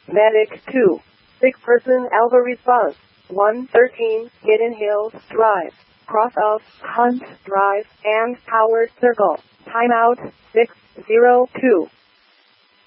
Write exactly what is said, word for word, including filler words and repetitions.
Medic two. Sick person Alpha response. one thirteen, Hidden Hills Drive. Cross of Hunt Drive and Howard Circle. Timeout six zero two.